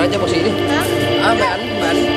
dyan po sili. Ha? Ah, may alin, may alin.